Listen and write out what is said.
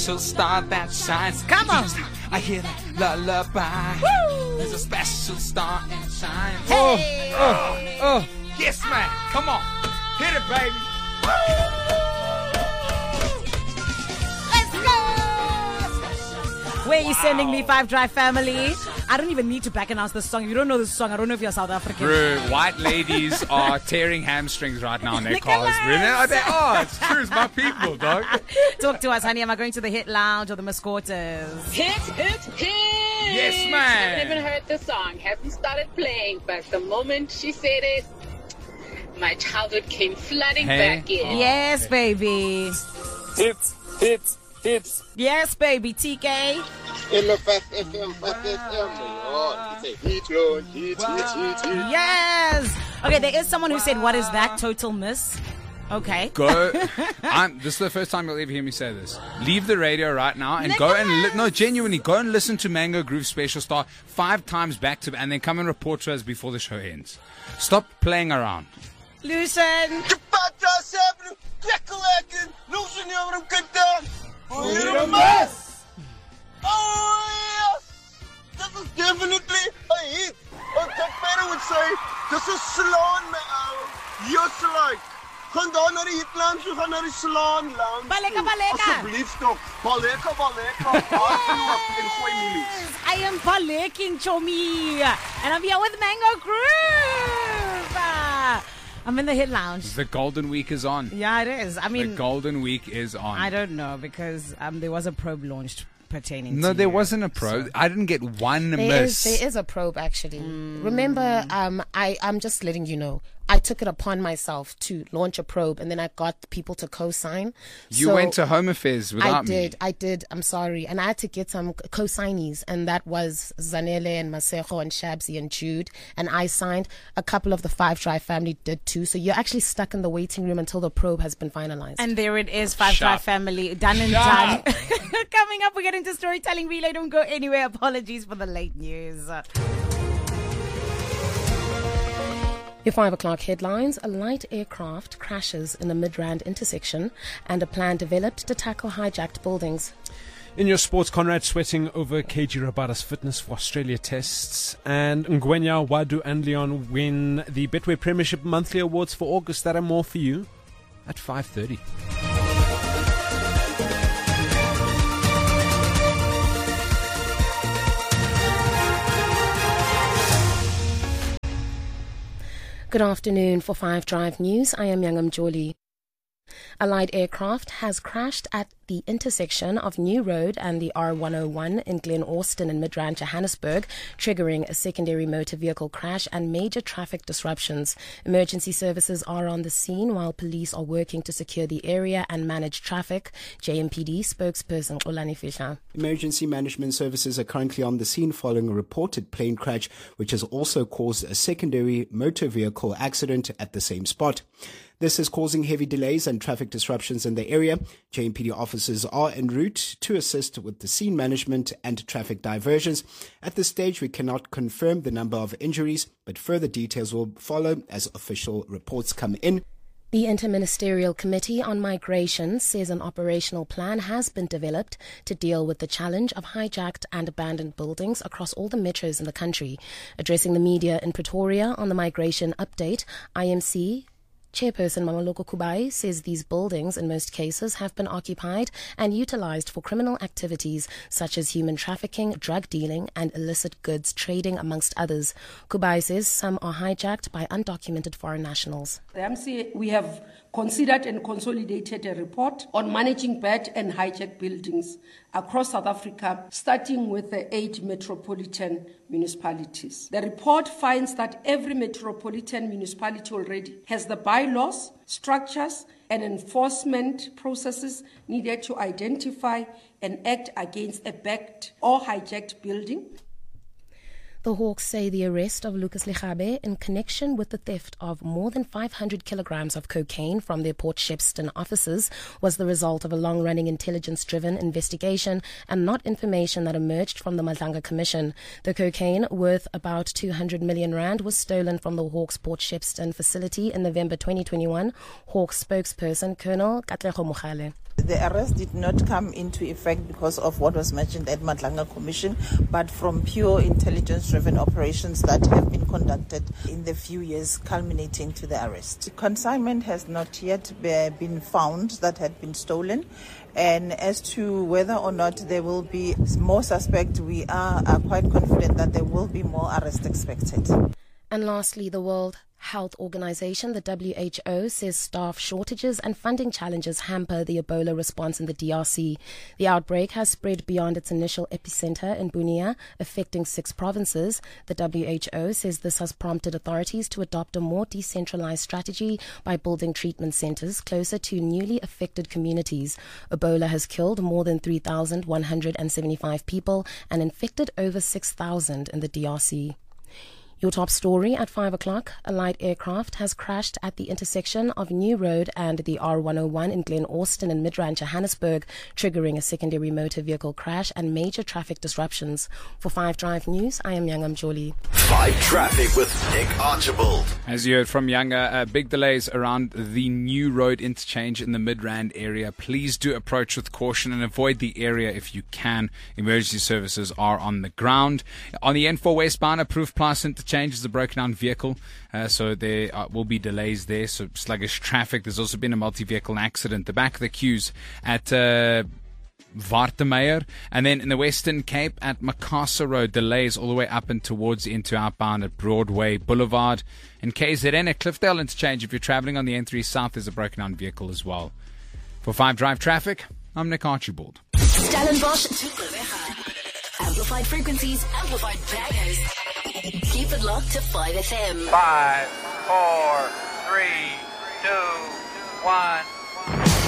special star that shines. Come on. I hear that lullaby. Woo. There's a special star and shines. Hey. Oh. Yes, man. Come on. Hit it, baby. Let's go. Where are you sending me, Five Drive family? I don't even need to back announce this song. If you don't know this song, I don't know if you're South African. Bro, white ladies are tearing hamstrings right now in their cars. Nicholas. They are. It's true. It's my people, dog. Talk to us, honey. Am I going to the Hit Lounge or the Mascotas? Hit! Yes, man. I haven't even heard the song. Haven't started playing, but the moment she said it, my childhood came flooding back in. Yes, baby. Hits. Yes, baby. TK. Hello, Fast FM. Oh, it's a heat load. Heat. Yes. Okay, there is someone who said, what is that? Total miss. Okay. Go. This is the first time you'll ever hear me say this. Leave the radio right now and go and genuinely go and listen to Mango Groove Special Star 5 times back to, and then come and report to us before the show ends. Stop playing around. Loosen. We're a mess. Oh, yes. This is definitely a hit. Jack Perry would say, this is slaan, yes, like. Gaan daar na die hitlands, we gaan na die slaan land. Baleka. Asseblief toch. Baleka. Hardloop en gooi milies. I am Paleking Chomi. And I'm here with Mango Groove. I'm in the Hit Lounge. The Golden Week is on. Yeah, it is. I mean, the Golden Week is on. I don't know because there was a probe launched pertaining No, to there you, wasn't a probe. so- I didn't get one There miss. is a probe, actually. Remember, I'm just letting you know. I took it upon myself to launch a probe, and then I got people to co-sign. You So went to Home Affairs without me. I did. I'm sorry. And I had to get some co-signees, and that was Zanele and Masego and Shabzi and Jude. And I signed. A couple of the Five Drive family did too. So you're actually stuck in the waiting room until the probe has been finalized. And there it is, Five Sharp. Drive family, done and done. Coming up, we're getting to Storytelling Relay. Don't go anywhere. Apologies for the late news. Your 5 o'clock headlines: a light aircraft crashes in a Midrand intersection, and a plan developed to tackle hijacked buildings. In your sports, Conrad sweating over KG Rabada's fitness for Australia tests. And Ngwenya, Wadu and Leon win the Betway Premiership Monthly Awards for August. That are more for you at 5:30. Good afternoon. For 5 Drive News, I am Yangam Joli. A light aircraft has crashed at the intersection of New Road and the R101 in Glen Austin in Midrand, Johannesburg, triggering a secondary motor vehicle crash and major traffic disruptions. Emergency services are on the scene while police are working to secure the area and manage traffic. JMPD spokesperson Olani Fisher. Emergency management services are currently on the scene following a reported plane crash, which has also caused a secondary motor vehicle accident at the same spot. This is causing heavy delays and traffic disruptions in the area. JMPD officers are en route to assist with the scene management and traffic diversions. At this stage, we cannot confirm the number of injuries, but further details will follow as official reports come in. The Interministerial Committee on Migration says an operational plan has been developed to deal with the challenge of hijacked and abandoned buildings across all the metros in the country. Addressing the media in Pretoria on the migration update, IMC Chairperson Mamaloko Kubai says these buildings, in most cases, have been occupied and utilized for criminal activities such as human trafficking, drug dealing, and illicit goods trading, amongst others. Kubai says some are hijacked by undocumented foreign nationals. The MC, we have considered and consolidated a report on managing bad and hijacked buildings across South Africa, starting with the 8 metropolitan municipalities. The report finds that every metropolitan municipality already has the bylaws, structures, and enforcement processes needed to identify and act against a backed or hijacked building. The Hawks say the arrest of Lucas Legabe in connection with the theft of more than 500 kilograms of cocaine from their Port Shepstone offices was the result of a long-running intelligence-driven investigation and not information that emerged from the Madlanga Commission. The cocaine, worth about 200 million rand, was stolen from the Hawks Port Shepstone facility in November 2021. Hawks spokesperson Colonel Katlego Mogale. The arrest did not come into effect because of what was mentioned at Madlanga Commission, but from pure intelligence-driven operations that have been conducted in the few years culminating to the arrest. The consignment has not yet been found that had been stolen. And as to whether or not there will be more suspects, we are quite confident that there will be more arrests expected. And lastly, the World Health Organization, the WHO, says staff shortages and funding challenges hamper the Ebola response in the DRC. The outbreak has spread beyond its initial epicenter in Bunia, affecting 6 provinces. The WHO says this has prompted authorities to adopt a more decentralized strategy by building treatment centers closer to newly affected communities. Ebola has killed more than 3,175 people and infected over 6,000 in the DRC. Your top story at 5 o'clock, a light aircraft has crashed at the intersection of New Road and the R101 in Glen Austin in Midrand, Johannesburg, triggering a secondary motor vehicle crash and major traffic disruptions. For 5 Drive News, I am Yanga Mjoli. 5 Traffic with Nick Archibald. As you heard from Yanga, big delays around the New Road interchange in the Midrand area. Please do approach with caution and avoid the area if you can. Emergency services are on the ground. On the N4 westbound, approved Plus interchange is a broken down vehicle, so there will be delays there, so sluggish traffic. There's also been a multi-vehicle accident. The back of the queues at Wartemeyer, and then in the Western Cape at Macassar Road, delays all the way up and towards into outbound at Broadway Boulevard. In KZN at Cliffdale interchange, if you're traveling on the N3 South, there's a broken down vehicle as well. For 5 Drive Traffic, I'm Nick Archibald. Stellenbosch to Grobeka. Amplified frequencies, amplified bangers. Keep it locked to 5 FM. 5, 4, 3, 2, 1.